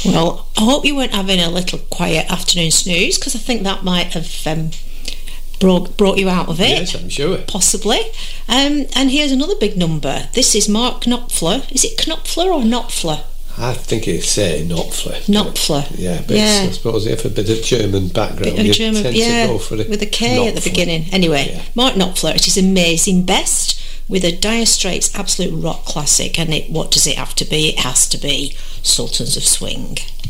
Well, I hope you weren't having a little quiet afternoon snooze, because I think that might have brought you out of it. Yes, I'm sure. Possibly. And here's another big number. This is Mark Knopfler. Is it Knopfler or Knopfler? I think it's Knopfler. Knopfler. Yeah, but I suppose if a bit of German background, you tend to go for it. With a K Knopfler at the beginning. Anyway, Mark Knopfler, it is amazing. Best with a Dire Straits absolute rock classic. And what does it have to be? It has to be Sultans of Swing.